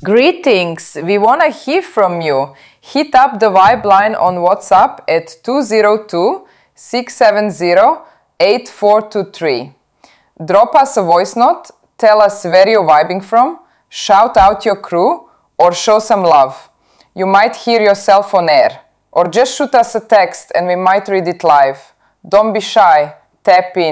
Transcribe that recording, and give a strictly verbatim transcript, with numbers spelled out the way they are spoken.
Greetings! We want to hear from you. Hit up the Vibe line on WhatsApp at two zero two, six seven zero, eight four two three. Drop us a voice note, tell us where you're vibing from, shout out your crew, or show some love. You might hear yourself on air. Or just shoot us a text and we might read it live. Don't be shy. Tap in.